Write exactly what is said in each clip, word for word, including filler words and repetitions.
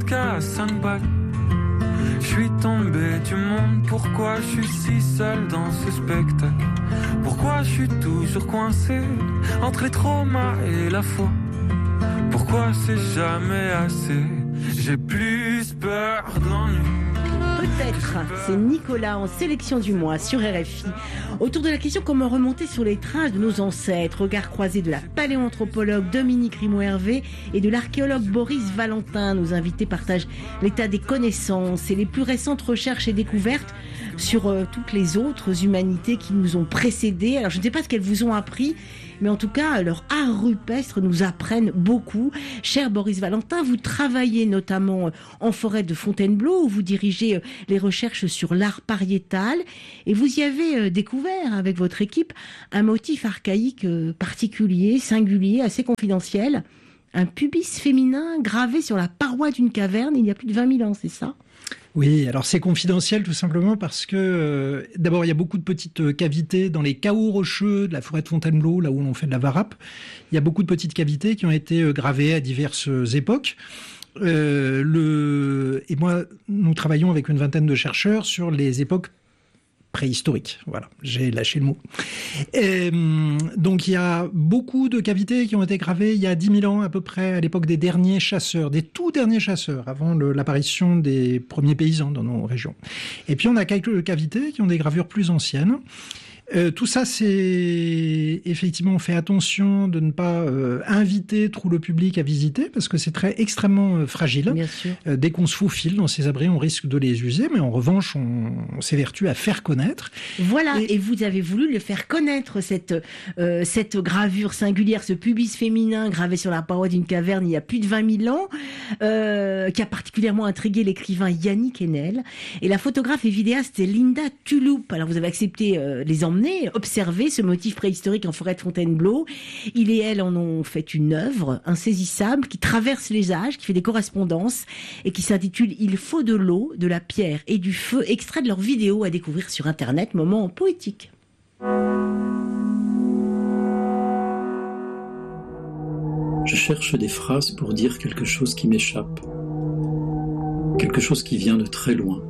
jusqu'à cinq balles. Je suis tombé du monde, pourquoi je suis si seul dans ce spectacle? Pourquoi je suis toujours coincé entre les traumas et la foi? Pourquoi c'est jamais assez? J'ai plus peur de l'ennui. Peut-être, c'est Nicolas en sélection du mois sur R F I. Autour de la question comment remonter sur les traces de nos ancêtres, regard croisé de la paléanthropologue Dominique Rimau-Hervé et de l'archéologue Boris Valentin. Nos invités partagent l'état des connaissances et les plus récentes recherches et découvertes sur euh, toutes les autres humanités qui nous ont précédés. Alors je ne sais pas ce qu'elles vous ont appris, mais en tout cas, leur art rupestre nous apprennent beaucoup. Cher Boris Valentin, vous travaillez notamment en forêt de Fontainebleau, où vous dirigez les recherches sur l'art pariétal, et vous y avez découvert, avec votre équipe, un motif archaïque particulier, singulier, assez confidentiel. Un pubis féminin gravé sur la paroi d'une caverne il y a plus de vingt mille ans, c'est ça ? Oui, alors c'est confidentiel tout simplement parce que euh, d'abord il y a beaucoup de petites cavités dans les cahots rocheux de la forêt de Fontainebleau, là où l'on fait de la varap. Il y a beaucoup de petites cavités qui ont été gravées à diverses époques. Euh, le... Et moi, nous travaillons avec une vingtaine de chercheurs sur les époques préhistorique. Voilà, j'ai lâché le mot. Et, donc il y a beaucoup de cavités qui ont été gravées il y a dix mille ans à peu près, à l'époque des derniers chasseurs, des tout derniers chasseurs, avant le, l'apparition des premiers paysans dans nos régions. Et puis on a quelques cavités qui ont des gravures plus anciennes. Euh, tout ça, c'est effectivement, on fait attention de ne pas euh, inviter trop le public à visiter parce que c'est très extrêmement euh, fragile. Bien sûr. Euh, dès qu'on se faufile dans ces abris, on risque de les user, mais en revanche, on, on s'évertue à faire connaître. Voilà, et, et vous avez voulu le faire connaître, cette, euh, cette gravure singulière, ce pubis féminin gravé sur la paroi d'une caverne il y a plus de vingt mille ans, euh, qui a particulièrement intrigué l'écrivain Yannick Enel. Et la photographe et vidéaste Linda Touloup. Alors vous avez accepté euh, les emmener, observer ce motif préhistorique en forêt de Fontainebleau. Il et elle en ont fait une œuvre insaisissable qui traverse les âges, qui fait des correspondances et qui s'intitule « Il faut de l'eau, de la pierre et du feu », extrait de leur vidéo à découvrir sur Internet, moment poétique. Je cherche des phrases pour dire quelque chose qui m'échappe, quelque chose qui vient de très loin.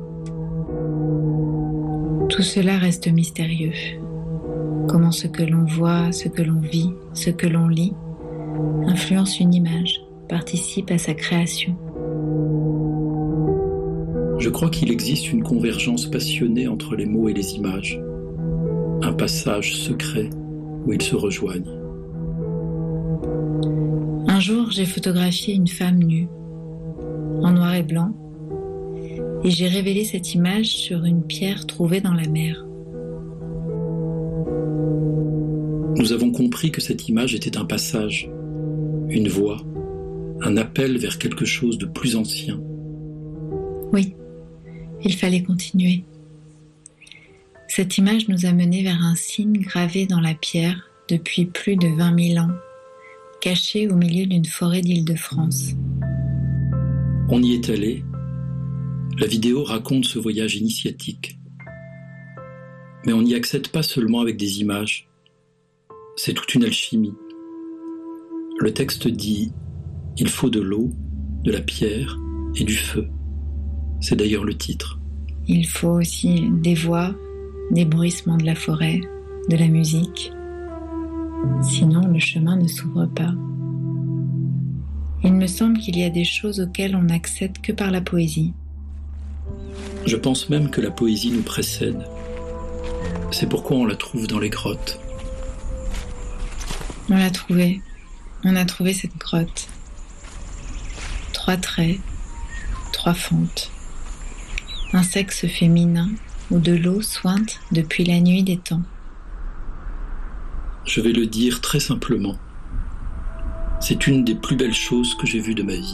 Tout cela reste mystérieux. Comment ce que l'on voit, ce que l'on vit, ce que l'on lit, influence une image, participe à sa création. Je crois qu'il existe une convergence passionnée entre les mots et les images, un passage secret où ils se rejoignent. Un jour, j'ai photographié une femme nue, en noir et blanc, et j'ai révélé cette image sur une pierre trouvée dans la mer. Nous avons compris que cette image était un passage, une voie, un appel vers quelque chose de plus ancien. Oui, il fallait continuer. Cette image nous a menés vers un signe gravé dans la pierre depuis plus de vingt mille ans, caché au milieu d'une forêt d'Île-de-France. On y est allé. La vidéo raconte ce voyage initiatique. Mais on n'y accède pas seulement avec des images. C'est toute une alchimie. Le texte dit « Il faut de l'eau, de la pierre et du feu ». C'est d'ailleurs le titre. Il faut aussi des voix, des bruissements de la forêt, de la musique. Sinon, le chemin ne s'ouvre pas. Il me semble qu'il y a des choses auxquelles on n'accède que par la poésie. Je pense même que la poésie nous précède. C'est pourquoi on la trouve dans les grottes. On l'a trouvée. On a trouvé cette grotte. Trois traits, trois fentes. Un sexe féminin où de l'eau sointe depuis la nuit des temps. Je vais le dire très simplement. C'est une des plus belles choses que j'ai vues de ma vie.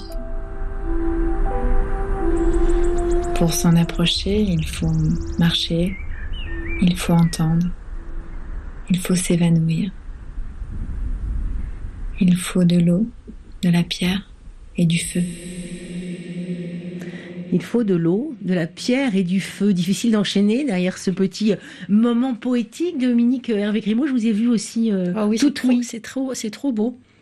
Pour s'en approcher, il faut marcher, il faut entendre, il faut s'évanouir. Il faut de l'eau, de la pierre et du feu. Il faut de l'eau, de la pierre et du feu. Difficile d'enchaîner derrière ce petit moment poétique. Dominique Hervé-Rimau, je vous ai vu aussi euh, ah oui, toute c'est, oui. trop, c'est, trop, c'est trop beau.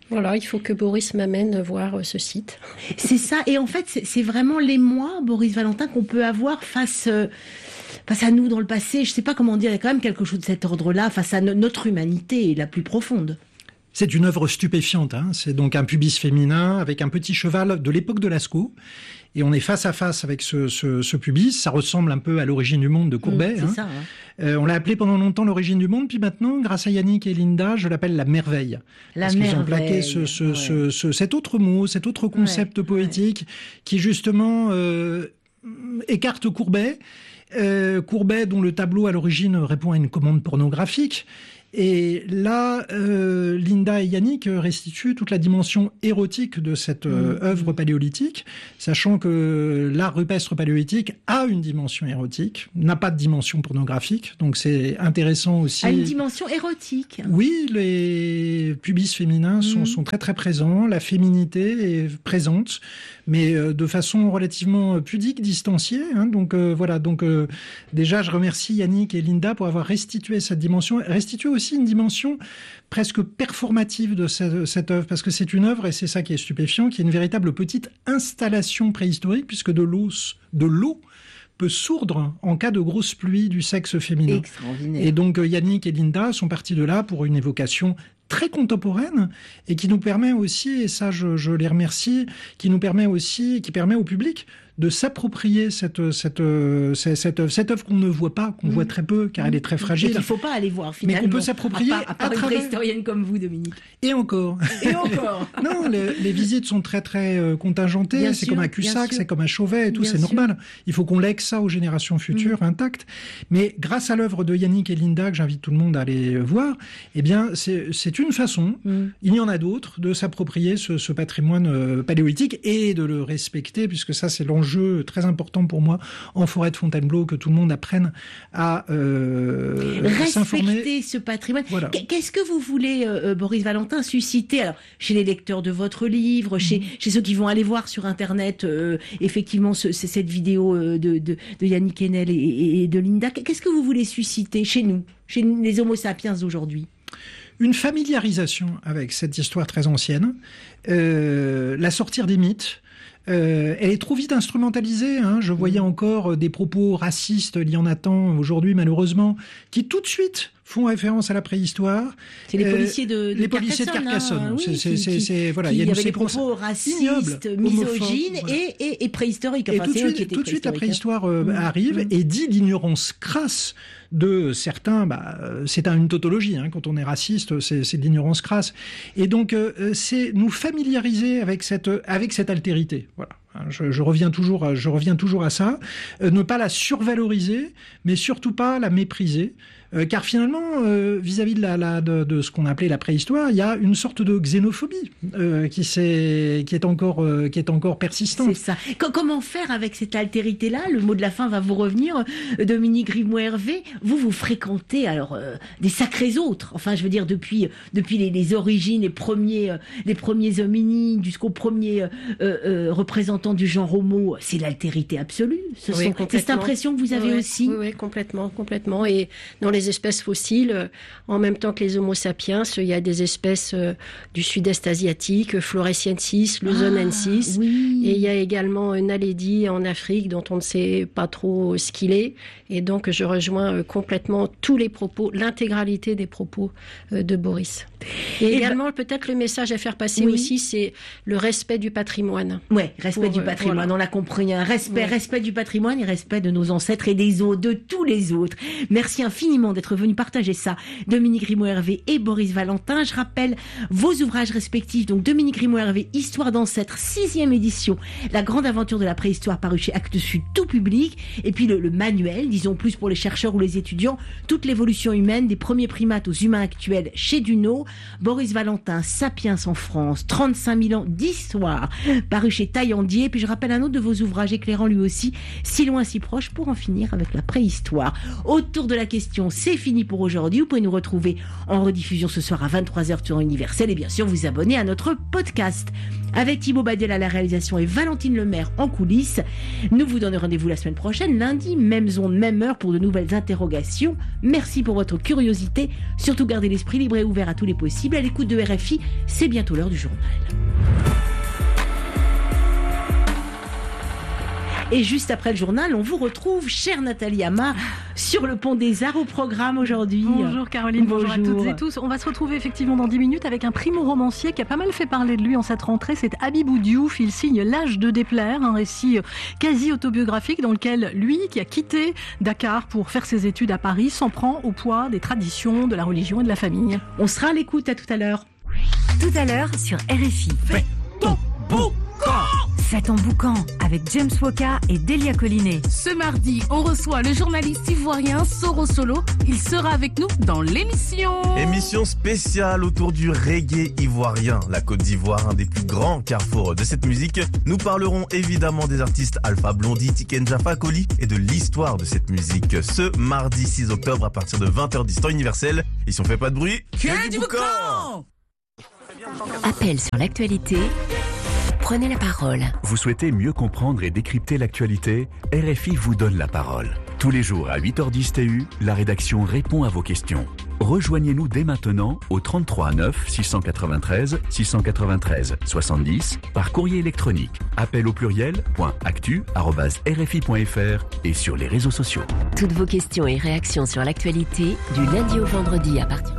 Voilà, il faut que Boris m'amène voir ce site. C'est ça, et en fait, c'est, c'est vraiment l'émoi, Boris Valentin, qu'on peut avoir face, euh, face à nous dans le passé. Je sais pas comment dire, il y a quand même quelque chose de cet ordre-là, face à no- notre humanité la plus profonde. C'est une œuvre stupéfiante, hein. C'est donc un pubis féminin avec un petit cheval de l'époque de Lascaux. Et on est face à face avec ce, ce, ce pubis. Ça ressemble un peu à l'origine du monde de Courbet. Mmh, c'est hein. ça, hein. Euh, on l'a appelé pendant longtemps l'origine du monde, puis maintenant, grâce à Yannick et Linda, je l'appelle la merveille. La Parce merveille. qu'ils ont plaqué ce, ce, ouais. ce, ce, cet autre mot, cet autre concept Ouais, poétique ouais. qui justement euh, écarte Courbet. Euh, Courbet, dont le tableau à l'origine répond à une commande pornographique. Et là, euh, Linda et Yannick restituent toute la dimension érotique de cette euh, œuvre paléolithique, sachant que l'art rupestre paléolithique a une dimension érotique, n'a pas de dimension pornographique, donc c'est intéressant aussi. A une dimension érotique. Oui, les pubis féminins sont, mmh. sont très très présents, la féminité est présente, mais euh, de façon relativement pudique, distanciée. Hein, donc euh, voilà, donc euh, déjà je remercie Yannick et Linda pour avoir restitué cette dimension, restitué aussi une dimension presque performative de cette, cette œuvre, parce que c'est une œuvre, et c'est ça qui est stupéfiant, qui est une véritable petite installation préhistorique, puisque de l'eau, de l'eau peut sourdre en cas de grosse pluie du sexe féminin. Extraordinaire. Et donc Yannick et Linda sont partis de là pour une évocation très contemporaine et qui nous permet aussi, et ça je, je les remercie, qui nous permet aussi, qui permet au public de s'approprier cette cette cette, cette œuvre, cette œuvre qu'on ne voit pas, qu'on mmh. voit très peu, car mmh. elle est très fragile. Et qu'il ne faut pas aller voir finalement. Mais qu'on peut s'approprier à part, à part à une travers... préhistorienne comme vous, Dominique. Et encore. Et encore. Non, les, les visites sont très très euh, contingentées. Bien c'est sûr, comme à Cussac, c'est comme à Chauvet et tout, bien c'est sûr. Normal. Il faut qu'on lègue ça aux générations futures, mmh. intactes. Mais grâce à l'œuvre de Yannick et Linda, que j'invite tout le monde à aller voir, eh bien c'est c'est une façon. Mmh. Il y en a d'autres de s'approprier ce, ce patrimoine euh, paléolithique et de le respecter, puisque ça c'est l'enjeu très important pour moi en forêt de Fontainebleau, que tout le monde apprenne à euh, s'informer. Respecter ce patrimoine. Voilà. Qu'est-ce que vous voulez, euh, Boris Valentin, susciter alors, chez les lecteurs de votre livre, mmh. chez, chez ceux qui vont aller voir sur Internet euh, effectivement ce, cette vidéo euh, de, de, de Yannick Enel et, et de Linda. Qu'est-ce que vous voulez susciter chez nous, chez les Homo sapiens d'aujourd'hui? Une familiarisation avec cette histoire très ancienne, euh, la sortir des mythes. Euh, elle est trop vite instrumentalisée. Hein. Je voyais encore des propos racistes, il y en a tant aujourd'hui malheureusement, qui tout de suite font référence à la préhistoire. C'est les policiers de, de les policiers de Carcassonne. Hein, oui, c'est, c'est, qui, c'est, c'est, voilà, qui il y a avait des propos racistes, ignobles, misogynes voilà. et, et, et préhistoriques. Enfin, et tout de suite, tout de suite la préhistoire euh, mmh, arrive mmh. et dit l'ignorance crasse de certains. Bah, c'est une tautologie. Hein, quand on est raciste, c'est, c'est de l'ignorance crasse. Et donc, euh, c'est nous familiariser avec cette avec cette altérité. Voilà. Je, je reviens toujours, je reviens toujours à ça. Euh, ne pas la survaloriser, mais surtout pas la mépriser. Euh, car finalement, euh, vis-à-vis de, la, la, de, de ce qu'on appelait la préhistoire, il y a une sorte de xénophobie euh, qui, s'est, qui, est encore, euh, qui est encore persistante. C'est ça. C- comment faire avec cette altérité-là? Le mot de la fin va vous revenir. Dominique Grimaud-Hervé, vous, vous fréquentez alors euh, des sacrés autres. Enfin, je veux dire, depuis, depuis les, les origines, les premiers, euh, les premiers hominines jusqu'aux premiers euh, euh, représentants du genre homo, c'est l'altérité absolue. Ce oui, sont, c'est cette impression que vous avez oui, aussi? Oui, oui, complètement, complètement. Et dans les espèces fossiles, en même temps que les Homo sapiens, il y a des espèces euh, du sud-est asiatique, Floresiensis, Luzonensis, ah, oui. et il y a également un Naledi en Afrique dont on ne sait pas trop ce qu'il est. Et donc, je rejoins euh, complètement tous les propos, l'intégralité des propos euh, de Boris. Et, et également, bah, peut-être le message à faire passer oui. aussi, c'est le respect du patrimoine. Ouais, respect Pour, du patrimoine. Voilà. On l'a compris. Un respect, ouais. respect du patrimoine et respect de nos ancêtres et des autres, de tous les autres. Merci infiniment d'être venu partager ça. Dominique Grimaud-Hervé et Boris Valentin. Je rappelle vos ouvrages respectifs. Donc, Dominique Grimaud-Hervé, Histoire d'ancêtres, sixième édition. La grande aventure de la préhistoire, paru chez Actes Sud, tout public. Et puis, le, le manuel, disons plus pour les chercheurs ou les étudiants, toute l'évolution humaine des premiers primates aux humains actuels chez Duno. Boris Valentin, Sapiens en France, trente-cinq mille ans d'histoire, paru chez Taillandier. Didier. Et puis je rappelle un autre de vos ouvrages éclairant lui aussi, Si loin, si proche, pour en finir avec la préhistoire. Autour de la question, c'est fini pour aujourd'hui. Vous pouvez nous retrouver en rediffusion ce soir à vingt-trois heures sur Universel et bien sûr vous abonner à notre podcast. Avec Thibaut Badel à la réalisation et Valentine Lemaire en coulisses, nous vous donnons rendez-vous la semaine prochaine, lundi, même zone, même heure pour de nouvelles interrogations. Merci pour votre curiosité. Surtout gardez l'esprit libre et ouvert à tous les possibles. À l'écoute de R F I, c'est bientôt l'heure du journal. Et juste après le journal, on vous retrouve, chère Nathalie Amar, sur le pont des Arts au programme aujourd'hui. Bonjour Caroline, bonjour. bonjour à toutes Bonjour. et tous. On va se retrouver effectivement dans dix minutes avec un primo-romancier qui a pas mal fait parler de lui en cette rentrée. C'est Habibou Diouf. Il signe L'âge de déplaire, un récit quasi autobiographique dans lequel lui, qui a quitté Dakar pour faire ses études à Paris, s'en prend au poids des traditions, de la religion et de la famille. On sera à l'écoute, à tout à l'heure. Tout à l'heure sur R F I. Fais ton boucan. Fais ton boucan avec James Woka et Delia Collinet. Ce mardi, on reçoit le journaliste ivoirien Soro Solo. Il sera avec nous dans l'émission. Émission spéciale autour du reggae ivoirien. La Côte d'Ivoire, un des plus grands carrefours de cette musique. Nous parlerons évidemment des artistes Alpha Blondy, Tiken Jah Fakoly et de l'histoire de cette musique. Ce mardi six octobre à partir de vingt heures dix temps universel. Et si on fait pas de bruit, que du boucan. Appel sur l'actualité. Prenez la parole. Vous souhaitez mieux comprendre et décrypter l'actualité ? R F I vous donne la parole. Tous les jours à huit heures dix T U, la rédaction répond à vos questions. Rejoignez-nous dès maintenant au trente-trois neuf six cent quatre-vingt-treize six cent quatre-vingt-treize soixante-dix par courrier électronique. Appel au pluriel point actu arobase r f i point f r et sur les réseaux sociaux. Toutes vos questions et réactions sur l'actualité du lundi au vendredi à partir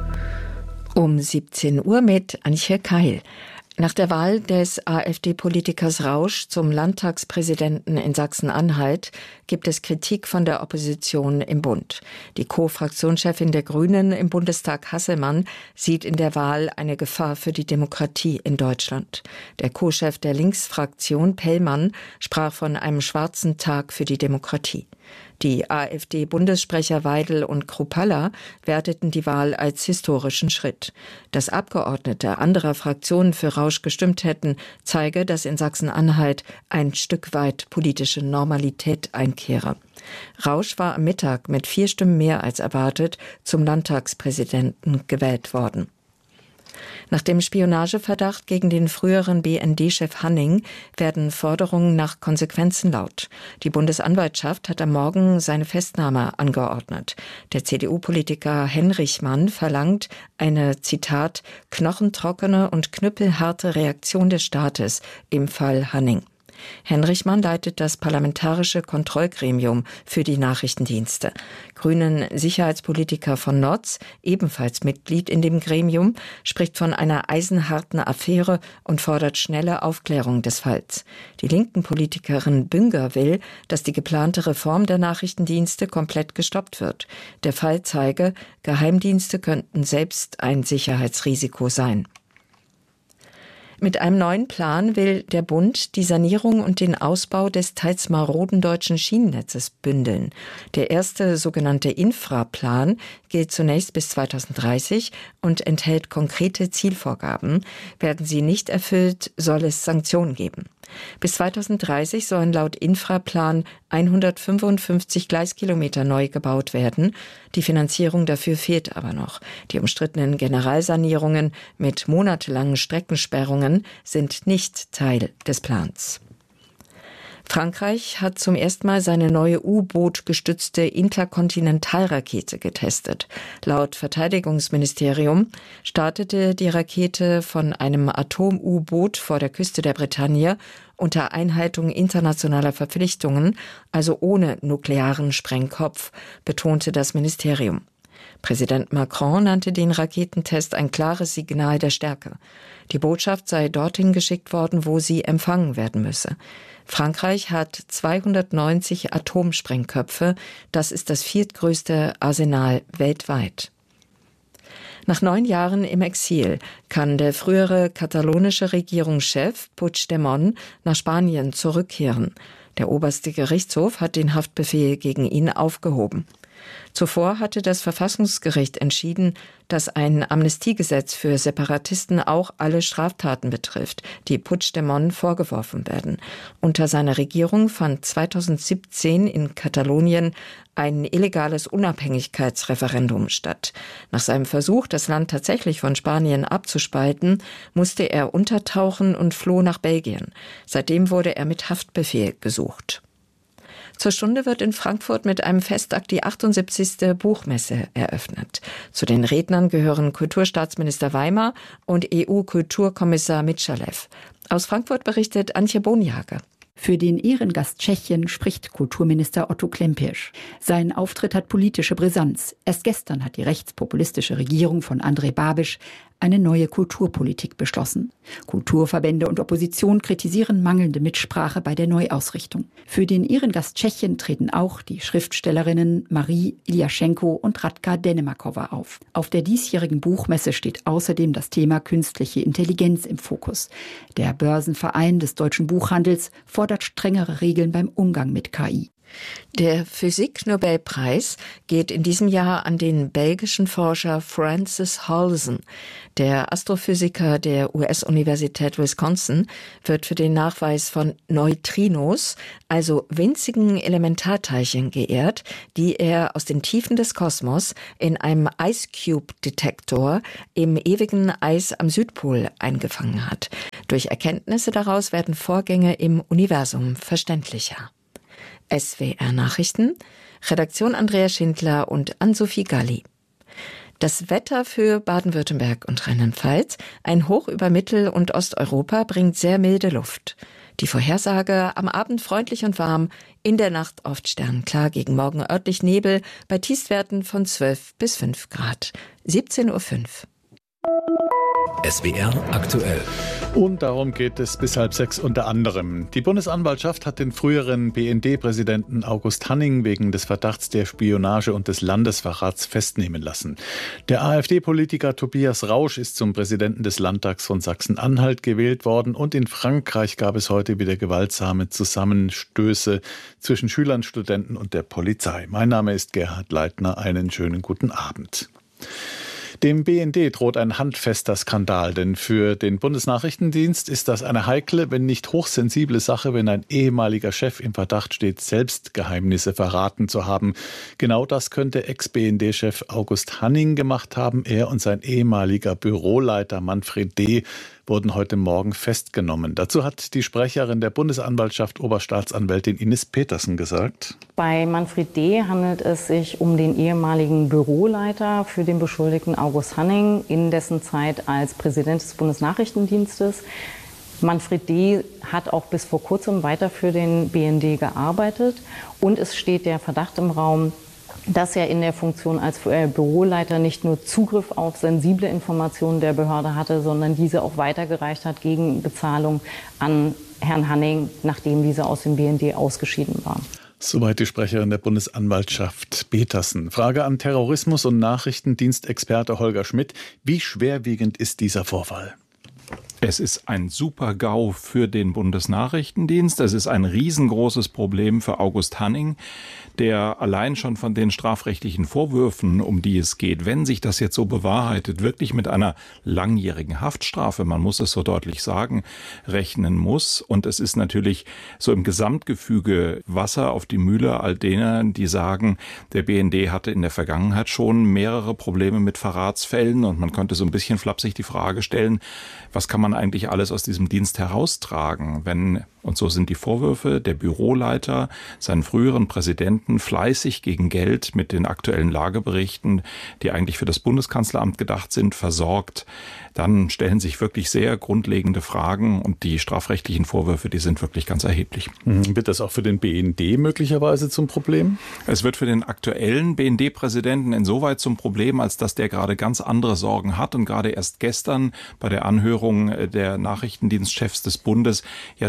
um siebzehn Uhr mit Antje Keil. Nach der Wahl des AfD-Politikers Rausch zum Landtagspräsidenten in Sachsen-Anhalt gibt es Kritik von der Opposition im Bund. Die Co-Fraktionschefin der Grünen im Bundestag, Hasselmann, sieht in der Wahl eine Gefahr für die Demokratie in Deutschland. Der Co-Chef der Linksfraktion, Pellmann, sprach von einem schwarzen Tag für die Demokratie. Die AfD-Bundessprecher Weidel und Kruppalla werteten die Wahl als historischen Schritt. Dass Abgeordnete anderer Fraktionen für Rausch gestimmt hätten, zeige, dass in Sachsen-Anhalt ein Stück weit politische Normalität einkehre. Rausch war am Mittag mit vier Stimmen mehr als erwartet zum Landtagspräsidenten gewählt worden. Nach dem Spionageverdacht gegen den früheren B N D-Chef Hanning werden Forderungen nach Konsequenzen laut. Die Bundesanwaltschaft hat am Morgen seine Festnahme angeordnet. Der C D U-Politiker Henrichmann verlangt eine, Zitat, knochentrockene und knüppelharte Reaktion des Staates im Fall Hanning. Henrichmann leitet das Parlamentarische Kontrollgremium für die Nachrichtendienste. Grünen Sicherheitspolitiker von Notz, ebenfalls Mitglied in dem Gremium, spricht von einer eisenharten Affäre und fordert schnelle Aufklärung des Falls. Die linken Politikerin Bünger will, dass die geplante Reform der Nachrichtendienste komplett gestoppt wird. Der Fall zeige, Geheimdienste könnten selbst ein Sicherheitsrisiko sein. Mit einem neuen Plan will der Bund die Sanierung und den Ausbau des teils maroden deutschen Schienennetzes bündeln. Der erste sogenannte Infraplan gilt zunächst bis zweitausenddreißig und enthält konkrete Zielvorgaben. Werden sie nicht erfüllt, soll es Sanktionen geben. Bis zweitausenddreißig sollen laut Infraplan hundertfünfundfünfzig Gleiskilometer neu gebaut werden. Die Finanzierung dafür fehlt aber noch. Die umstrittenen Generalsanierungen mit monatelangen Streckensperrungen sind nicht Teil des Plans. Frankreich hat zum ersten Mal seine neue U-Boot-gestützte Interkontinentalrakete getestet. Laut Verteidigungsministerium startete die Rakete von einem Atom-U-Boot vor der Küste der Bretagne unter Einhaltung internationaler Verpflichtungen, also ohne nuklearen Sprengkopf, betonte das Ministerium. Präsident Macron nannte den Raketentest ein klares Signal der Stärke. Die Botschaft sei dorthin geschickt worden, wo sie empfangen werden müsse. Frankreich hat zweihundertneunzig Atomsprengköpfe. Das ist das viertgrößte Arsenal weltweit. Nach neun Jahren im Exil kann der frühere katalonische Regierungschef Puigdemont nach Spanien zurückkehren. Der oberste Gerichtshof hat den Haftbefehl gegen ihn aufgehoben. Zuvor hatte das Verfassungsgericht entschieden, dass ein Amnestiegesetz für Separatisten auch alle Straftaten betrifft, die Puigdemont vorgeworfen werden. Unter seiner Regierung fand zweitausendsiebzehn in Katalonien ein illegales Unabhängigkeitsreferendum statt. Nach seinem Versuch, das Land tatsächlich von Spanien abzuspalten, musste er untertauchen und floh nach Belgien. Seitdem wurde er mit Haftbefehl gesucht. Zur Stunde wird in Frankfurt mit einem Festakt die achtundsiebzigste Buchmesse eröffnet. Zu den Rednern gehören Kulturstaatsminister Weimer und E U-Kulturkommissar Mitscherlev. Aus Frankfurt berichtet Antje Bonjage. Für den Ehrengast Tschechien spricht Kulturminister Otto Klempesch. Sein Auftritt hat politische Brisanz. Erst gestern hat die rechtspopulistische Regierung von Andrej Babiš eine neue Kulturpolitik beschlossen. Kulturverbände und Opposition kritisieren mangelnde Mitsprache bei der Neuausrichtung. Für den Ehrengast Tschechien treten auch die Schriftstellerinnen Marie Iljaschenko und Radka Denemakova auf. Auf der diesjährigen Buchmesse steht außerdem das Thema künstliche Intelligenz im Fokus. Der Börsenverein des deutschen Buchhandels fordert strengere Regeln beim Umgang mit K I. Der Physik-Nobelpreis geht in diesem Jahr an den belgischen Forscher Francis Halsen. Der Astrophysiker der U S-Universität Wisconsin wird für den Nachweis von Neutrinos, also winzigen Elementarteilchen, geehrt, die er aus den Tiefen des Kosmos in einem Ice Cube-Detektor im ewigen Eis am Südpol eingefangen hat. Durch Erkenntnisse daraus werden Vorgänge im Universum verständlicher. S W R Nachrichten, Redaktion Andrea Schindler und Ann-Sophie Galli. Das Wetter für Baden-Württemberg und Rheinland-Pfalz, ein Hoch über Mittel- und Osteuropa, bringt sehr milde Luft. Die Vorhersage: am Abend freundlich und warm, in der Nacht oft sternenklar, gegen Morgen örtlich Nebel, bei Tiefstwerten von zwölf bis fünf Grad. siebzehn Uhr fünf. S W R aktuell. Und darum geht es bis halb sechs unter anderem. Die Bundesanwaltschaft hat den früheren B N D-Präsidenten August Hanning wegen des Verdachts der Spionage und des Landesverrats festnehmen lassen. Der AfD-Politiker Tobias Rausch ist zum Präsidenten des Landtags von Sachsen-Anhalt gewählt worden und in Frankreich gab es heute wieder gewaltsame Zusammenstöße zwischen Schülern, Studenten und der Polizei. Mein Name ist Gerhard Leitner. Einen schönen guten Abend. Dem B N D droht ein handfester Skandal, denn für den Bundesnachrichtendienst ist das eine heikle, wenn nicht hochsensible Sache, wenn ein ehemaliger Chef im Verdacht steht, selbst Geheimnisse verraten zu haben. Genau das könnte Ex-B N D-Chef August Hanning gemacht haben. Er und sein ehemaliger Büroleiter Manfred D. wurden heute Morgen festgenommen. Dazu hat die Sprecherin der Bundesanwaltschaft, Oberstaatsanwältin Ines Petersen, gesagt: Bei Manfred D. handelt es sich um den ehemaligen Büroleiter für den Beschuldigten August Hanning in dessen Zeit als Präsident des Bundesnachrichtendienstes. Manfred D. hat auch bis vor kurzem weiter für den B N D gearbeitet und es steht der Verdacht im Raum, dass er in der Funktion als Büroleiter nicht nur Zugriff auf sensible Informationen der Behörde hatte, sondern diese auch weitergereicht hat gegen Bezahlung an Herrn Hanning, nachdem dieser aus dem B N D ausgeschieden war. Soweit die Sprecherin der Bundesanwaltschaft Petersen. Frage an Terrorismus- und Nachrichtendienstexperte Holger Schmidt. Wie schwerwiegend ist dieser Vorfall? Es ist ein Super-GAU für den Bundesnachrichtendienst. Es ist ein riesengroßes Problem für August Hanning, der allein schon von den strafrechtlichen Vorwürfen, um die es geht, wenn sich das jetzt so bewahrheitet, wirklich mit einer langjährigen Haftstrafe, man muss es so deutlich sagen, rechnen muss. Und es ist natürlich so im Gesamtgefüge Wasser auf die Mühle all derer, die sagen, der B N D hatte in der Vergangenheit schon mehrere Probleme mit Verratsfällen und man könnte so ein bisschen flapsig die Frage stellen, was kann man eigentlich alles aus diesem Dienst heraustragen, wenn, und so sind die Vorwürfe, der Büroleiter seinen früheren Präsidenten fleißig gegen Geld mit den aktuellen Lageberichten, die eigentlich für das Bundeskanzleramt gedacht sind, versorgt, dann stellen sich wirklich sehr grundlegende Fragen und die strafrechtlichen Vorwürfe, die sind wirklich ganz erheblich. Wird das auch für den B N D möglicherweise zum Problem? Es wird für den aktuellen B N D-Präsidenten insoweit zum Problem, als dass der gerade ganz andere Sorgen hat und gerade erst gestern bei der Anhörung der Nachrichtendienstchefs des Bundes ja sehr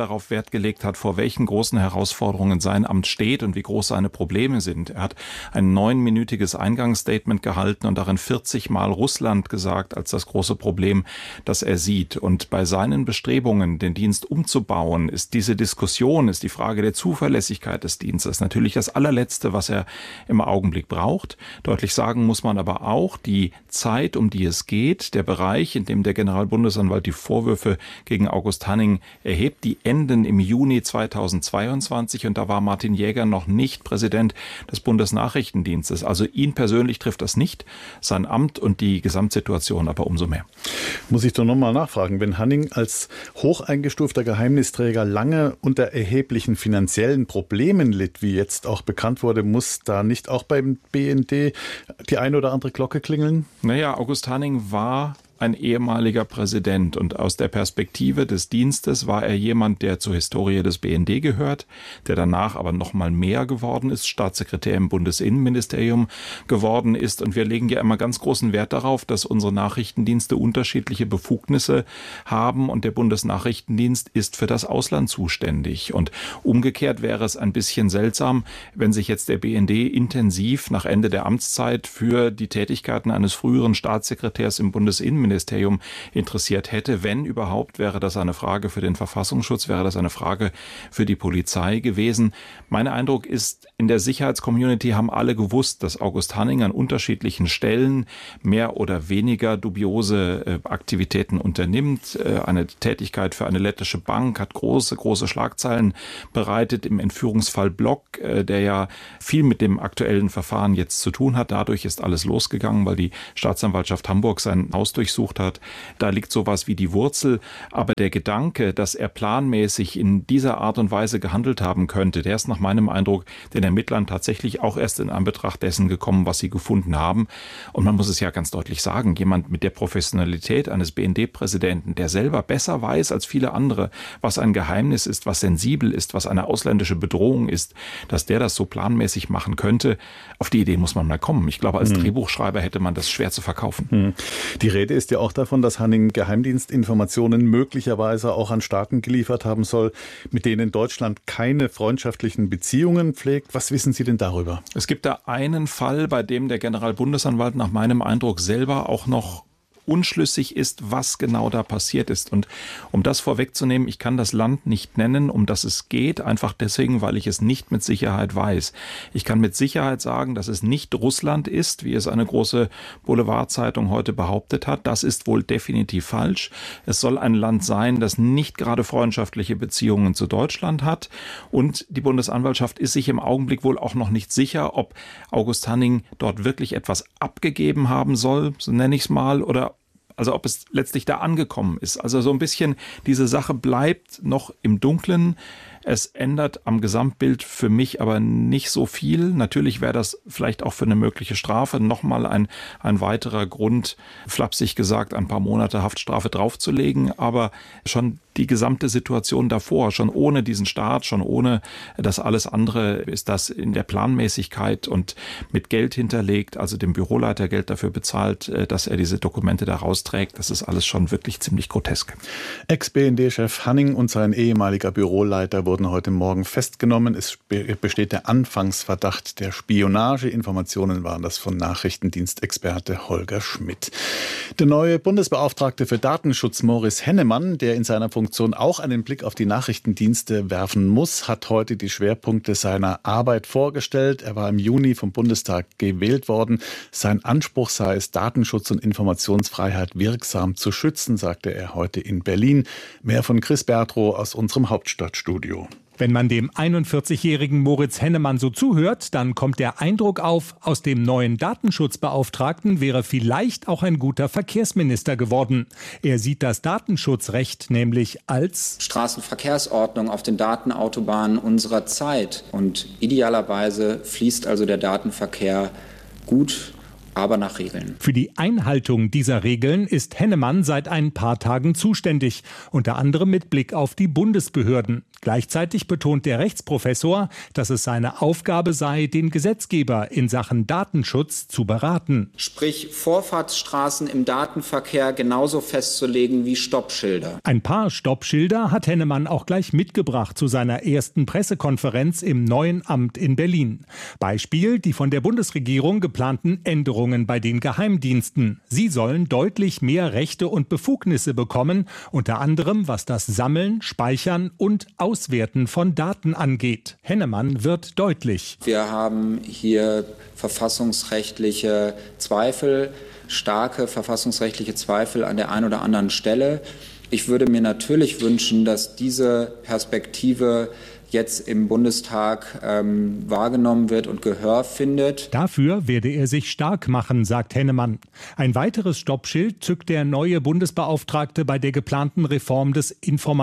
darauf Wert gelegt hat, vor welchen großen Herausforderungen sein Amt steht und wie groß seine Probleme sind. Er hat ein neunminütiges Eingangsstatement gehalten und darin vierzig Mal Russland gesagt als das große Problem, das er sieht. Und bei seinen Bestrebungen, den Dienst umzubauen, ist diese Diskussion, ist die Frage der Zuverlässigkeit des Dienstes natürlich das allerletzte, was er im Augenblick braucht. Deutlich sagen muss man aber auch, die Zeit, um die es geht, der Bereich, in dem der Generalbundesanwalt die Vorwürfe gegen August Hanning erhebt, die enden im Juni zweitausendzweiundzwanzig und da war Martin Jäger noch nicht Präsident des Bundesnachrichtendienstes. Also ihn persönlich trifft das nicht, sein Amt und die Gesamtsituation aber umso mehr. Muss ich doch nochmal nachfragen, wenn Hanning als hoch eingestufter Geheimnisträger lange unter erheblichen finanziellen Problemen litt, wie jetzt auch bekannt wurde, muss da nicht auch beim B N D die eine oder andere Glocke klingeln? Naja, August Hanning war ein ehemaliger Präsident und aus der Perspektive des Dienstes war er jemand, der zur Historie des B N D gehört, der danach aber noch mal mehr geworden ist, Staatssekretär im Bundesinnenministerium geworden ist und wir legen ja immer ganz großen Wert darauf, dass unsere Nachrichtendienste unterschiedliche Befugnisse haben und der Bundesnachrichtendienst ist für das Ausland zuständig und umgekehrt wäre es ein bisschen seltsam, wenn sich jetzt der B N D intensiv nach Ende der Amtszeit für die Tätigkeiten eines früheren Staatssekretärs im Bundesinnenministerium Ministerium interessiert hätte. Wenn überhaupt, wäre das eine Frage für den Verfassungsschutz, wäre das eine Frage für die Polizei gewesen. Mein Eindruck ist, in der Sicherheitscommunity haben alle gewusst, dass August Hanning an unterschiedlichen Stellen mehr oder weniger dubiose äh, Aktivitäten unternimmt. Äh, eine Tätigkeit für eine lettische Bank hat große, große Schlagzeilen bereitet im Entführungsfall Block, äh, der ja viel mit dem aktuellen Verfahren jetzt zu tun hat. Dadurch ist alles losgegangen, weil die Staatsanwaltschaft Hamburg sein Haus durchsucht hat. Da liegt sowas wie die Wurzel. Aber der Gedanke, dass er planmäßig in dieser Art und Weise gehandelt haben könnte, der ist nach meinem Eindruck den Ermittlern tatsächlich auch erst in Anbetracht dessen gekommen, was sie gefunden haben. Und man muss es ja ganz deutlich sagen, jemand mit der Professionalität eines B N D-Präsidenten, der selber besser weiß als viele andere, was ein Geheimnis ist, was sensibel ist, was eine ausländische Bedrohung ist, dass der das so planmäßig machen könnte, auf die Idee muss man mal kommen. Ich glaube, als hm. Drehbuchschreiber hätte man das schwer zu verkaufen. Hm. Die Rede ist ja auch davon, dass Hanning Geheimdienstinformationen möglicherweise auch an Staaten geliefert haben soll, mit denen Deutschland keine freundschaftlichen Beziehungen pflegt. Was wissen Sie denn darüber? Es gibt da einen Fall, bei dem der Generalbundesanwalt nach meinem Eindruck selber auch noch unschlüssig ist, was genau da passiert ist. Und um das vorwegzunehmen, ich kann das Land nicht nennen, um das es geht, einfach deswegen, weil ich es nicht mit Sicherheit weiß. Ich kann mit Sicherheit sagen, dass es nicht Russland ist, wie es eine große Boulevardzeitung heute behauptet hat. Das ist wohl definitiv falsch. Es soll ein Land sein, das nicht gerade freundschaftliche Beziehungen zu Deutschland hat. Und die Bundesanwaltschaft ist sich im Augenblick wohl auch noch nicht sicher, ob August Hanning dort wirklich etwas abgegeben haben soll, so nenne ich es mal, oder also ob es letztlich da angekommen ist. Also so ein bisschen, diese Sache bleibt noch im Dunkeln. Es ändert am Gesamtbild für mich aber nicht so viel. Natürlich wäre das vielleicht auch für eine mögliche Strafe nochmal ein, ein weiterer Grund, flapsig gesagt, ein paar Monate Haftstrafe draufzulegen. Aber schon die gesamte Situation davor, schon ohne diesen Staat, schon ohne das alles andere, ist das in der Planmäßigkeit und mit Geld hinterlegt, also dem Büroleiter Geld dafür bezahlt, dass er diese Dokumente da rausträgt. Das ist alles schon wirklich ziemlich grotesk. Ex-B N D-Chef Hanning und sein ehemaliger Büroleiter wurden heute Morgen festgenommen. Es besteht der Anfangsverdacht der Spionage. Informationen waren das von Nachrichtendienstexperte Holger Schmidt. Der neue Bundesbeauftragte für Datenschutz Moritz Hennemann, der in seiner Funktion auch einen Blick auf die Nachrichtendienste werfen muss, hat heute die Schwerpunkte seiner Arbeit vorgestellt. Er war im Juni vom Bundestag gewählt worden. Sein Anspruch sei es, Datenschutz und Informationsfreiheit wirksam zu schützen, sagte er heute in Berlin. Mehr von Chris Bertrow aus unserem Hauptstadtstudio. Wenn man dem einundvierzigjährigen Moritz Hennemann so zuhört, dann kommt der Eindruck auf, aus dem neuen Datenschutzbeauftragten wäre vielleicht auch ein guter Verkehrsminister geworden. Er sieht das Datenschutzrecht nämlich als Straßenverkehrsordnung auf den Datenautobahnen unserer Zeit. Und idealerweise fließt also der Datenverkehr gut aber nach Regeln. Für die Einhaltung dieser Regeln ist Hennemann seit ein paar Tagen zuständig, unter anderem mit Blick auf die Bundesbehörden. Gleichzeitig betont der Rechtsprofessor, dass es seine Aufgabe sei, den Gesetzgeber in Sachen Datenschutz zu beraten. Sprich, Vorfahrtsstraßen im Datenverkehr genauso festzulegen wie Stoppschilder. Ein paar Stoppschilder hat Hennemann auch gleich mitgebracht zu seiner ersten Pressekonferenz im neuen Amt in Berlin. Beispiel die von der Bundesregierung geplanten Änderungen bei den Geheimdiensten. Sie sollen deutlich mehr Rechte und Befugnisse bekommen, unter anderem was das Sammeln, Speichern und Auswerten von Daten angeht. Hennemann wird deutlich. Wir haben hier verfassungsrechtliche Zweifel, starke verfassungsrechtliche Zweifel an der einen oder anderen Stelle. Ich würde mir natürlich wünschen, dass diese Perspektive jetzt im Bundestag ähm, wahrgenommen wird und Gehör findet. Dafür werde er sich stark machen, sagt Hennemann. Ein weiteres Stoppschild zückt der neue Bundesbeauftragte bei der geplanten Reform des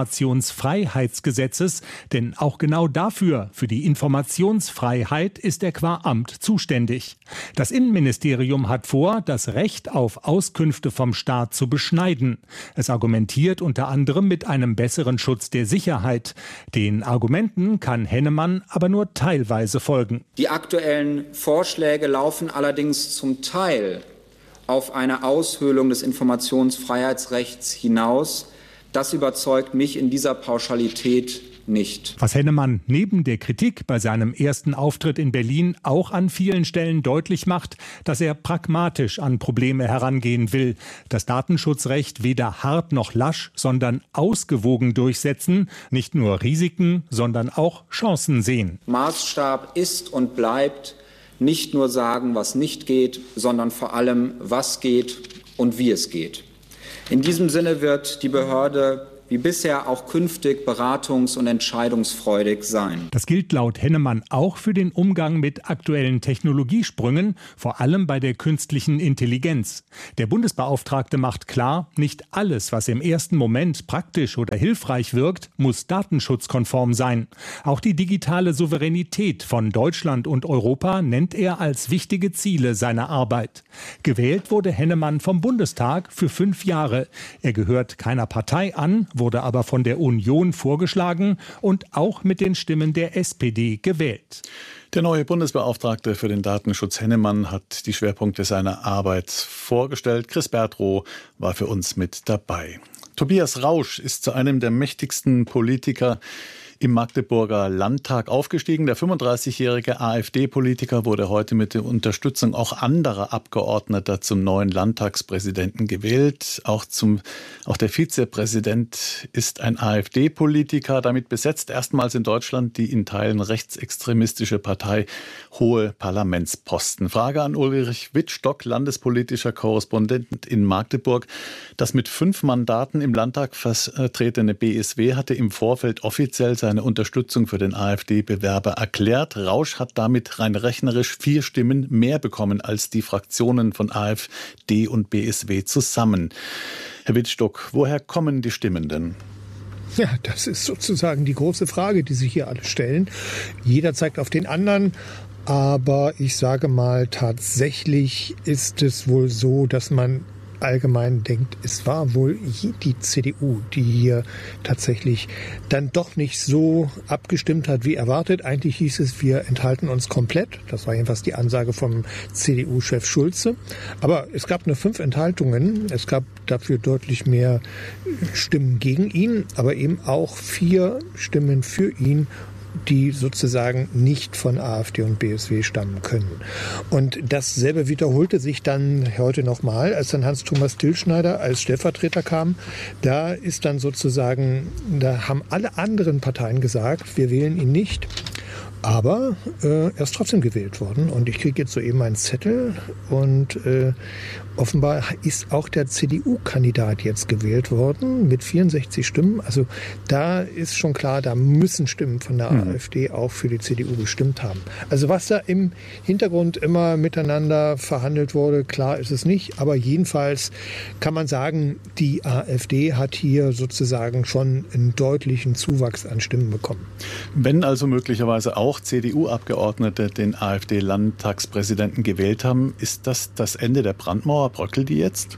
Informationsfreiheitsgesetzes. Denn auch genau dafür, für die Informationsfreiheit, ist er qua Amt zuständig. Das Innenministerium hat vor, das Recht auf Auskünfte vom Staat zu beschneiden. Es argumentiert unter anderem mit einem besseren Schutz der Sicherheit. Den Argumenten kann Hennemann aber nur teilweise folgen. Die aktuellen Vorschläge laufen allerdings zum Teil auf eine Aushöhlung des Informationsfreiheitsrechts hinaus. Das überzeugt mich in dieser Pauschalität nicht. Was Hennemann neben der Kritik bei seinem ersten Auftritt in Berlin auch an vielen Stellen deutlich macht, dass er pragmatisch an Probleme herangehen will. Das Datenschutzrecht weder hart noch lasch, sondern ausgewogen durchsetzen, nicht nur Risiken, sondern auch Chancen sehen. Maßstab ist und bleibt nicht nur sagen, was nicht geht, sondern vor allem, was geht und wie es geht. In diesem Sinne wird die Behörde wie bisher auch künftig beratungs- und entscheidungsfreudig sein. Das gilt laut Hennemann auch für den Umgang mit aktuellen Technologiesprüngen, vor allem bei der künstlichen Intelligenz. Der Bundesbeauftragte macht klar, nicht alles, was im ersten Moment praktisch oder hilfreich wirkt, muss datenschutzkonform sein. Auch die digitale Souveränität von Deutschland und Europa nennt er als wichtige Ziele seiner Arbeit. Gewählt wurde Hennemann vom Bundestag für fünf Jahre. Er gehört keiner Partei an, wurde aber von der Union vorgeschlagen und auch mit den Stimmen der S P D gewählt. Der neue Bundesbeauftragte für den Datenschutz Hennemann hat die Schwerpunkte seiner Arbeit vorgestellt. Chris Bertrow war für uns mit dabei. Tobias Rausch ist zu einem der mächtigsten Politiker im Magdeburger Landtag aufgestiegen. Der fünfunddreißigjährige AfD-Politiker wurde heute mit der Unterstützung auch anderer Abgeordneter zum neuen Landtagspräsidenten gewählt. Auch, zum, auch der Vizepräsident ist ein AfD-Politiker, damit besetzt erstmals in Deutschland die in Teilen rechtsextremistische Partei hohe Parlamentsposten. Frage an Ulrich Wittstock, landespolitischer Korrespondent in Magdeburg. Das mit fünf Mandaten im Landtag vertretene B S W hatte im Vorfeld offiziell seine Unterstützung für den AfD-Bewerber erklärt. Rausch hat damit rein rechnerisch vier Stimmen mehr bekommen als die Fraktionen von AfD und B S W zusammen. Herr Wittstock, woher kommen die Stimmen denn? Ja, das ist sozusagen die große Frage, die sich hier alle stellen. Jeder zeigt auf den anderen. Aber ich sage mal, tatsächlich ist es wohl so, dass man allgemein denkt, es war wohl die C D U, die hier tatsächlich dann doch nicht so abgestimmt hat wie erwartet. Eigentlich hieß es, wir enthalten uns komplett. Das war jedenfalls die Ansage vom C D U-Chef Schulze. Aber es gab nur fünf Enthaltungen. Es gab dafür deutlich mehr Stimmen gegen ihn, aber eben auch vier Stimmen für ihn, die sozusagen nicht von AfD und B S W stammen können. Und dasselbe wiederholte sich dann heute nochmal, als dann Hans-Thomas Dillschneider als Stellvertreter kam. Da ist dann sozusagen, da haben alle anderen Parteien gesagt, wir wählen ihn nicht. Aber äh, er ist trotzdem gewählt worden. Und ich kriege jetzt soeben einen Zettel. Und äh, offenbar ist auch der C D U-Kandidat jetzt gewählt worden mit vierundsechzig Stimmen. Also da ist schon klar, da müssen Stimmen von der mhm. AfD auch für die C D U gestimmt haben. Also was da im Hintergrund immer miteinander verhandelt wurde, klar ist es nicht. Aber jedenfalls kann man sagen, die AfD hat hier sozusagen schon einen deutlichen Zuwachs an Stimmen bekommen. Wenn also möglicherweise auch auch C D U-Abgeordnete den AfD-Landtagspräsidenten gewählt haben. Ist das das Ende der Brandmauer? Bröckelt die jetzt?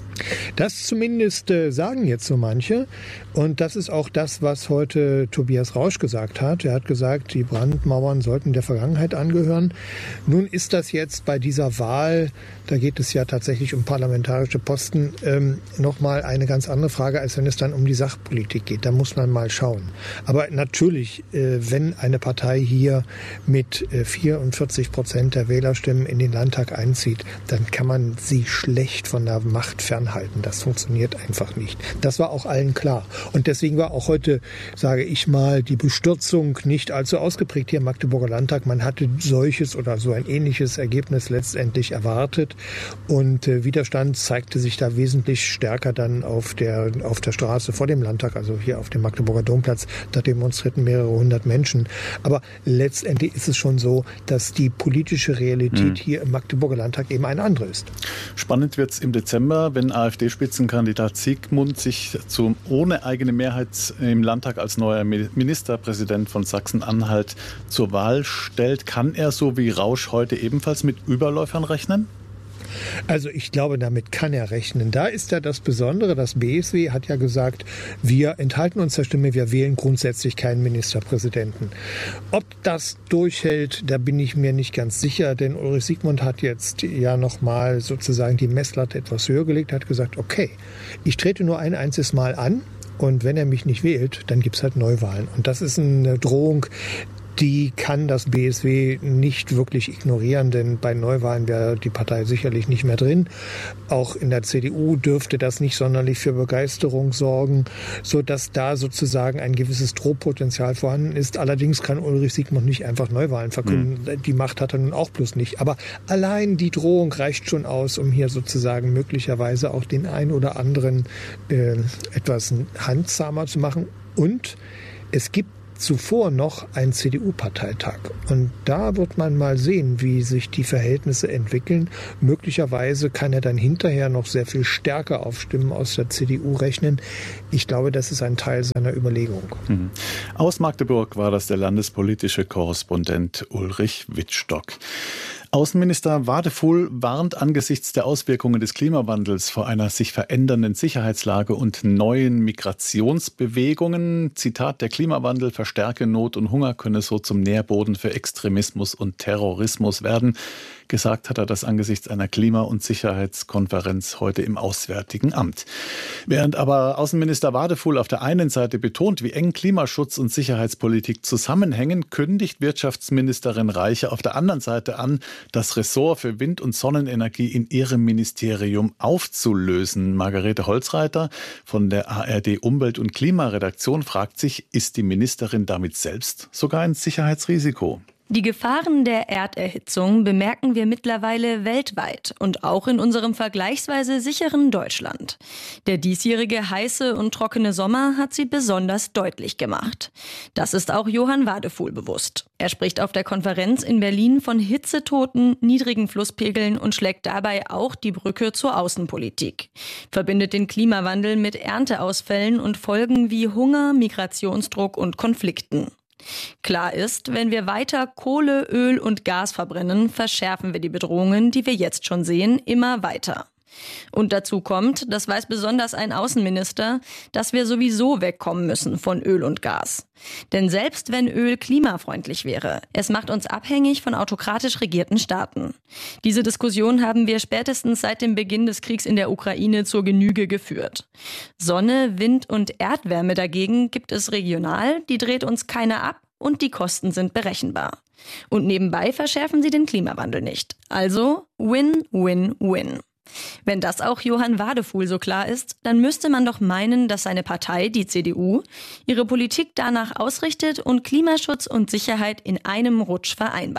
Das zumindest äh, sagen jetzt so manche. Und das ist auch das, was heute Tobias Rausch gesagt hat. Er hat gesagt, die Brandmauern sollten der Vergangenheit angehören. Nun ist das jetzt bei dieser Wahl, da geht es ja tatsächlich um parlamentarische Posten, ähm, nochmal eine ganz andere Frage, als wenn es dann um die Sachpolitik geht. Da muss man mal schauen. Aber natürlich, äh, wenn eine Partei hier mit äh, vierundvierzig Prozent der Wählerstimmen in den Landtag einzieht, dann kann man sie schlecht von der Macht fernhalten. Das funktioniert einfach nicht. Das war auch allen klar. Und deswegen war auch heute, sage ich mal, die Bestürzung nicht allzu ausgeprägt hier im Magdeburger Landtag. Man hatte solches oder so ein ähnliches Ergebnis letztendlich erwartet. Und äh, Widerstand zeigte sich da wesentlich stärker dann auf der, auf der Straße vor dem Landtag, also hier auf dem Magdeburger Domplatz. Da demonstrierten mehrere hundert Menschen. Aber letztendlich ist es schon so, dass die politische Realität mhm. hier im Magdeburger Landtag eben eine andere ist. Spannend wird es im Dezember, wenn AfD-Spitzenkandidat Siegmund sich zum ohne eigene Mehrheit im Landtag als neuer Ministerpräsident von Sachsen-Anhalt zur Wahl stellt. Kann er so wie Rausch heute ebenfalls mit Überläufern rechnen? Also ich glaube, damit kann er rechnen. Da ist ja das Besondere, das B S W hat ja gesagt, wir enthalten uns der Stimme, wir wählen grundsätzlich keinen Ministerpräsidenten. Ob das durchhält, da bin ich mir nicht ganz sicher, denn Ulrich Siegmund hat jetzt ja nochmal sozusagen die Messlatte etwas höher gelegt, hat gesagt, okay, ich trete nur ein einziges Mal an und wenn er mich nicht wählt, dann gibt es halt Neuwahlen. Und das ist eine Drohung, die kann das B S W nicht wirklich ignorieren, denn bei Neuwahlen wäre die Partei sicherlich nicht mehr drin. Auch in der C D U dürfte das nicht sonderlich für Begeisterung sorgen, sodass da sozusagen ein gewisses Drohpotenzial vorhanden ist. Allerdings kann Ulrich Siegmund nicht einfach Neuwahlen verkünden. Mhm. Die Macht hat er nun auch bloß nicht. Aber allein die Drohung reicht schon aus, um hier sozusagen möglicherweise auch den einen oder anderen äh, etwas handzahmer zu machen. Und es gibt zuvor noch ein C D U-Parteitag. Und da wird man mal sehen, wie sich die Verhältnisse entwickeln. Möglicherweise kann er dann hinterher noch sehr viel stärker auf Stimmen aus der C D U rechnen. Ich glaube, das ist ein Teil seiner Überlegung. Mhm. Aus Magdeburg war das der landespolitische Korrespondent Ulrich Wittstock. Außenminister Wadefuhl warnt angesichts der Auswirkungen des Klimawandels vor einer sich verändernden Sicherheitslage und neuen Migrationsbewegungen. Zitat, der Klimawandel verstärke Not und Hunger, könne so zum Nährboden für Extremismus und Terrorismus werden. Gesagt hat er das angesichts einer Klima- und Sicherheitskonferenz heute im Auswärtigen Amt. Während aber Außenminister Wadefuhl auf der einen Seite betont, wie eng Klimaschutz und Sicherheitspolitik zusammenhängen, kündigt Wirtschaftsministerin Reiche auf der anderen Seite an, das Ressort für Wind- und Sonnenenergie in ihrem Ministerium aufzulösen. Margarete Holzreiter von der A R D Umwelt- und Klimaredaktion fragt sich, ist die Ministerin damit selbst sogar ein Sicherheitsrisiko? Die Gefahren der Erderhitzung bemerken wir mittlerweile weltweit und auch in unserem vergleichsweise sicheren Deutschland. Der diesjährige heiße und trockene Sommer hat sie besonders deutlich gemacht. Das ist auch Johann Wadefuhl bewusst. Er spricht auf der Konferenz in Berlin von Hitzetoten, niedrigen Flusspegeln und schlägt dabei auch die Brücke zur Außenpolitik. Verbindet den Klimawandel mit Ernteausfällen und Folgen wie Hunger, Migrationsdruck und Konflikten. Klar ist, wenn wir weiter Kohle, Öl und Gas verbrennen, verschärfen wir die Bedrohungen, die wir jetzt schon sehen, immer weiter. Und dazu kommt, das weiß besonders ein Außenminister, dass wir sowieso wegkommen müssen von Öl und Gas. Denn selbst wenn Öl klimafreundlich wäre, es macht uns abhängig von autokratisch regierten Staaten. Diese Diskussion haben wir spätestens seit dem Beginn des Kriegs in der Ukraine zur Genüge geführt. Sonne, Wind und Erdwärme dagegen gibt es regional, die dreht uns keiner ab und die Kosten sind berechenbar. Und nebenbei verschärfen sie den Klimawandel nicht. Also win, win, win. Wenn das auch Johann Wadefuhl so klar ist, dann müsste man doch meinen, dass seine Partei, die C D U, ihre Politik danach ausrichtet und Klimaschutz und Sicherheit in einem Rutsch vereinbart.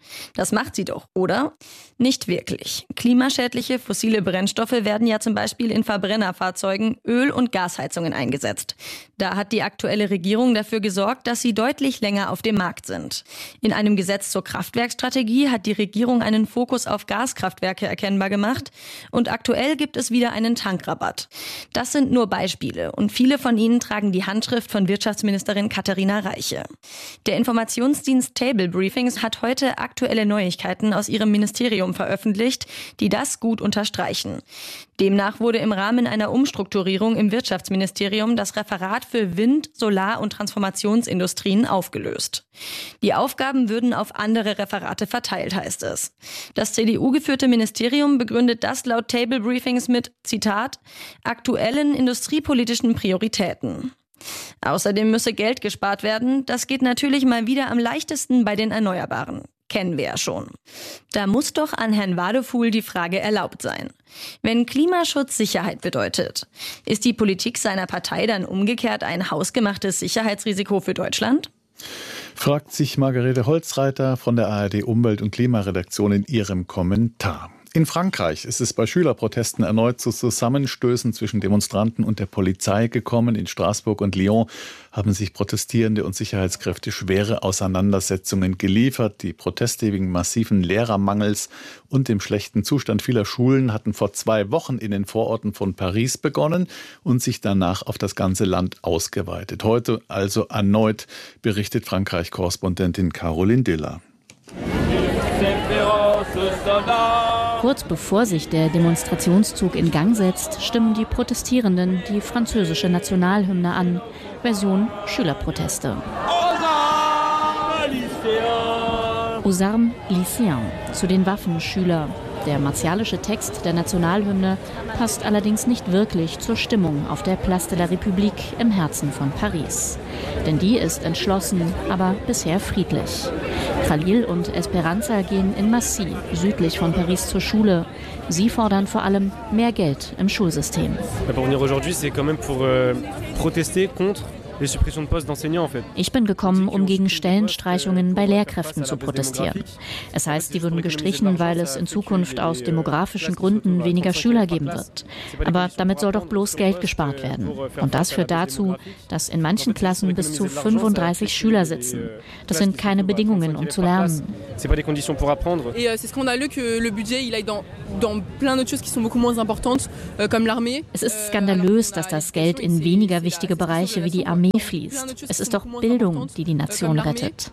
Das macht sie doch, oder? Nicht wirklich. Klimaschädliche fossile Brennstoffe werden ja zum Beispiel in Verbrennerfahrzeugen, Öl- und Gasheizungen eingesetzt. Da hat die aktuelle Regierung dafür gesorgt, dass sie deutlich länger auf dem Markt sind. In einem Gesetz zur Kraftwerkstrategie hat die Regierung einen Fokus auf Gaskraftwerke erkennbar gemacht und aktuell gibt es wieder einen Tankrabatt. Das sind nur Beispiele und viele von ihnen tragen die Handschrift von Wirtschaftsministerin Katharina Reiche. Der Informationsdienst Table Briefings hat heute aktuelle Neuigkeiten aus ihrem Ministerium veröffentlicht, die das gut unterstreichen. Demnach wurde im Rahmen einer Umstrukturierung im Wirtschaftsministerium das Referat für Wind-, Solar- und Transformationsindustrien aufgelöst. Die Aufgaben würden auf andere Referate verteilt, heißt es. Das C D U-geführte Ministerium begründet das laut Table Briefings mit, Zitat, aktuellen industriepolitischen Prioritäten. Außerdem müsse Geld gespart werden. Das geht natürlich mal wieder am leichtesten bei den Erneuerbaren. Kennen wir ja schon. Da muss doch an Herrn Wadefuhl die Frage erlaubt sein. Wenn Klimaschutz Sicherheit bedeutet, ist die Politik seiner Partei dann umgekehrt ein hausgemachtes Sicherheitsrisiko für Deutschland? Fragt sich Margarete Holzreiter von der A R D Umwelt- und Klimaredaktion in ihrem Kommentar. In Frankreich ist es bei Schülerprotesten erneut zu Zusammenstößen zwischen Demonstranten und der Polizei gekommen. In Straßburg und Lyon haben sich Protestierende und Sicherheitskräfte schwere Auseinandersetzungen geliefert. Die Proteste wegen massiven Lehrermangels und dem schlechten Zustand vieler Schulen hatten vor zwei Wochen in den Vororten von Paris begonnen und sich danach auf das ganze Land ausgeweitet. Heute also erneut, berichtet Frankreich-Korrespondentin Caroline Diller. Kurz bevor sich der Demonstrationszug in Gang setzt, stimmen die Protestierenden die französische Nationalhymne an, Version Schülerproteste. Aux armes lycéens, zu den Waffen Schüler. Der martialische Text der Nationalhymne passt allerdings nicht wirklich zur Stimmung auf der Place de la République im Herzen von Paris. Denn die ist entschlossen, aber bisher friedlich. Khalil und Esperanza gehen in Massy, südlich von Paris, zur Schule. Sie fordern vor allem mehr Geld im Schulsystem. Pour venir aujourd'hui, c'est quand même pour euh, protester contre Ich bin gekommen, um gegen Stellenstreichungen bei Lehrkräften zu protestieren. Es heißt, die würden gestrichen, weil es in Zukunft aus demografischen Gründen weniger Schüler geben wird. Aber damit soll doch bloß Geld gespart werden. Und das führt dazu, dass in manchen Klassen bis zu fünfunddreißig Schüler sitzen. Das sind keine Bedingungen, um zu lernen. Es ist skandalös, dass das Geld in weniger wichtige Bereiche wie die Armee fließt. Es ist doch Bildung, die die Nation rettet.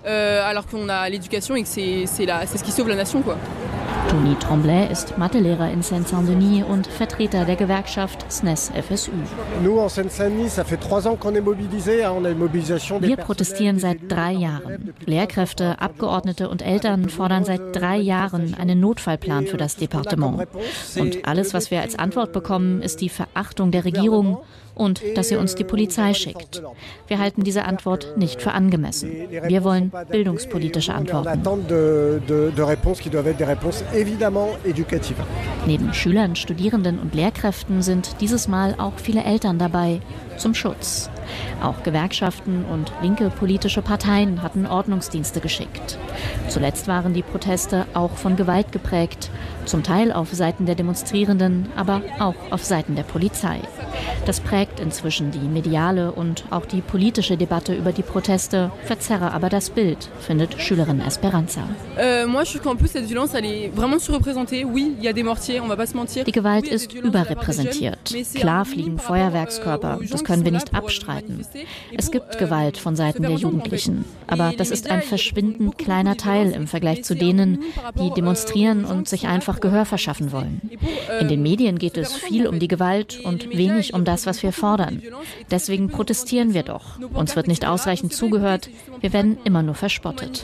Tony Tremblay ist Mathelehrer in Seine-Saint-Denis und Vertreter der Gewerkschaft S N E S F S U. Wir protestieren seit drei Jahren. Lehrkräfte, Abgeordnete und Eltern fordern seit drei Jahren einen Notfallplan für das Departement. Und alles, was wir als Antwort bekommen, ist die Verachtung der Regierung und dass sie uns die Polizei schickt. Wir halten diese Antwort nicht für angemessen. Wir wollen bildungspolitische Antworten. Neben Schülern, Studierenden und Lehrkräften sind dieses Mal auch viele Eltern dabei, zum Schutz. Auch Gewerkschaften und linke politische Parteien hatten Ordnungsdienste geschickt. Zuletzt waren die Proteste auch von Gewalt geprägt, zum Teil auf Seiten der Demonstrierenden, aber auch auf Seiten der Polizei. Das prägt inzwischen die mediale und auch die politische Debatte über die Proteste, verzerre aber das Bild, findet Schülerin Esperanza. Die Gewalt ist überrepräsentiert. Klar fliegen Feuerwerkskörper, das können wir nicht abstreiten. Es gibt Gewalt von Seiten der Jugendlichen, aber das ist ein verschwindend kleiner Teil im Vergleich zu denen, die demonstrieren und sich einfach Gehör verschaffen wollen. In den Medien geht es viel um die Gewalt und wenig um das, was wir fordern. Deswegen protestieren wir doch. Uns wird nicht ausreichend zugehört, wir werden immer nur verspottet.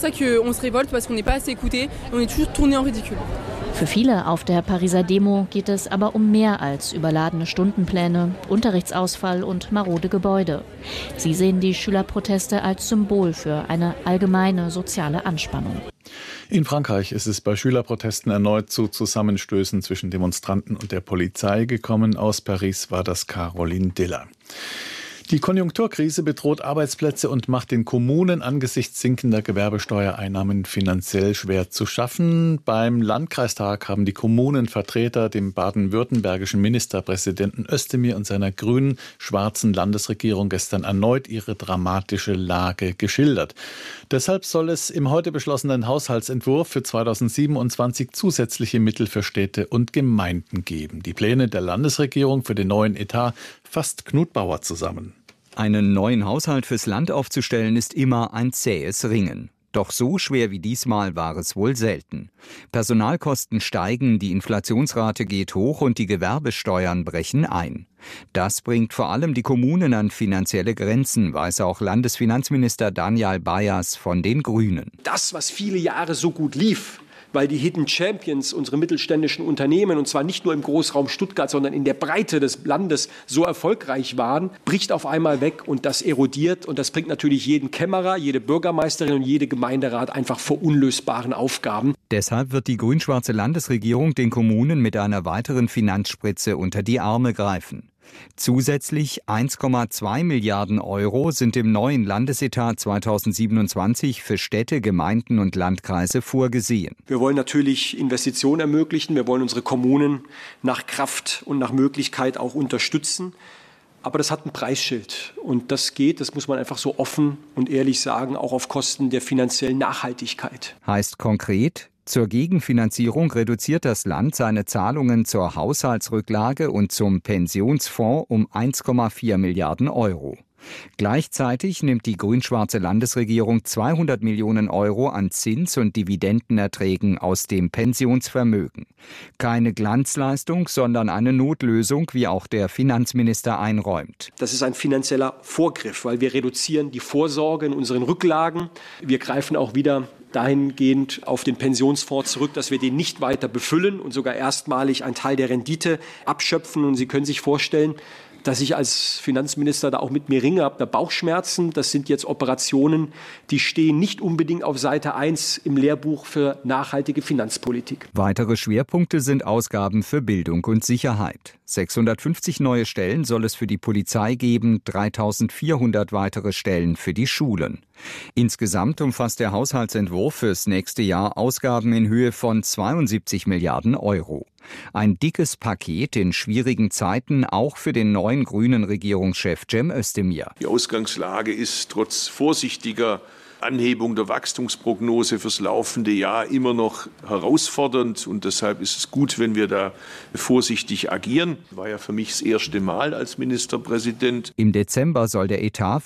Für viele auf der Pariser Demo geht es aber um mehr als überladene Stundenpläne, Unterrichtsausfall und marode Gebäude. Sie sehen die Schülerproteste als Symbol für eine allgemeine soziale Anspannung. In Frankreich ist es bei Schülerprotesten erneut zu Zusammenstößen zwischen Demonstranten und der Polizei gekommen. Aus Paris war das Caroline Diller. Die Konjunkturkrise bedroht Arbeitsplätze und macht den Kommunen angesichts sinkender Gewerbesteuereinnahmen finanziell schwer zu schaffen. Beim Landkreistag haben die Kommunenvertreter dem baden-württembergischen Ministerpräsidenten Özdemir und seiner grünen schwarzen Landesregierung gestern erneut ihre dramatische Lage geschildert. Deshalb soll es im heute beschlossenen Haushaltsentwurf für zweitausendsiebenundzwanzig zusätzliche Mittel für Städte und Gemeinden geben. Die Pläne der Landesregierung für den neuen Etat fasst Knut Bauer zusammen. Einen neuen Haushalt fürs Land aufzustellen ist immer ein zähes Ringen. Doch so schwer wie diesmal war es wohl selten. Personalkosten steigen, die Inflationsrate geht hoch und die Gewerbesteuern brechen ein. Das bringt vor allem die Kommunen an finanzielle Grenzen, weiß auch Landesfinanzminister Daniel Bayers von den Grünen. Das, was viele Jahre so gut lief, weil die Hidden Champions, unsere mittelständischen Unternehmen, und zwar nicht nur im Großraum Stuttgart, sondern in der Breite des Landes so erfolgreich waren, bricht auf einmal weg und das erodiert. Und das bringt natürlich jeden Kämmerer, jede Bürgermeisterin und jede Gemeinderat einfach vor unlösbaren Aufgaben. Deshalb wird die grün-schwarze Landesregierung den Kommunen mit einer weiteren Finanzspritze unter die Arme greifen. Zusätzlich eins Komma zwei Milliarden Euro sind im neuen Landesetat zweitausendsiebenundzwanzig für Städte, Gemeinden und Landkreise vorgesehen. Wir wollen natürlich Investitionen ermöglichen. Wir wollen unsere Kommunen nach Kraft und nach Möglichkeit auch unterstützen. Aber das hat ein Preisschild. Und das geht, das muss man einfach so offen und ehrlich sagen, auch auf Kosten der finanziellen Nachhaltigkeit. Heißt konkret, zur Gegenfinanzierung reduziert das Land seine Zahlungen zur Haushaltsrücklage und zum Pensionsfonds um eins Komma vier Milliarden Euro. Gleichzeitig nimmt die grün-schwarze Landesregierung zweihundert Millionen Euro an Zins- und Dividendenerträgen aus dem Pensionsvermögen. Keine Glanzleistung, sondern eine Notlösung, wie auch der Finanzminister einräumt. Das ist ein finanzieller Vorgriff, weil wir reduzieren die Vorsorge in unseren Rücklagen. Wir greifen auch wieder dahingehend auf den Pensionsfonds zurück, dass wir den nicht weiter befüllen und sogar erstmalig einen Teil der Rendite abschöpfen. Und Sie können sich vorstellen, dass ich als Finanzminister da auch mit mir ringe, habe da Bauchschmerzen. Das sind jetzt Operationen, die stehen nicht unbedingt auf Seite eins im Lehrbuch für nachhaltige Finanzpolitik. Weitere Schwerpunkte sind Ausgaben für Bildung und Sicherheit. sechshundertfünfzig neue Stellen soll es für die Polizei geben, dreitausendvierhundert weitere Stellen für die Schulen. Insgesamt umfasst der Haushaltsentwurf fürs nächste Jahr Ausgaben in Höhe von zweiundsiebzig Milliarden Euro. Ein dickes Paket in schwierigen Zeiten, auch für den neuen grünen Regierungschef Cem Özdemir. Die Ausgangslage ist trotz vorsichtiger Anhebung der Wachstumsprognose fürs laufende Jahr immer noch herausfordernd. Und deshalb ist es gut, wenn wir da vorsichtig agieren. War ja für mich das erste Mal als Ministerpräsident. Im Dezember soll der Etat